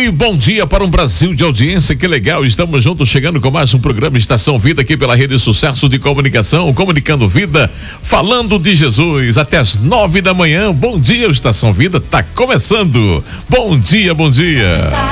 Oi, bom dia para um Brasil de audiência, que legal, estamos juntos chegando com mais um programa Estação Vida aqui pela Rede Sucesso de Comunicação, comunicando vida, falando de Jesus, até as 9 da manhã. Bom dia, o Estação Vida tá começando. Bom dia, bom dia.